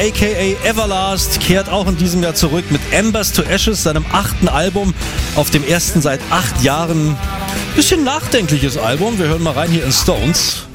aka Everlast, kehrt auch in diesem Jahr zurück mit Embers to Ashes, seinem 8. Album, auf dem ersten seit 8 Jahren. Bisschen nachdenkliches Album. Wir hören mal rein hier in Stones.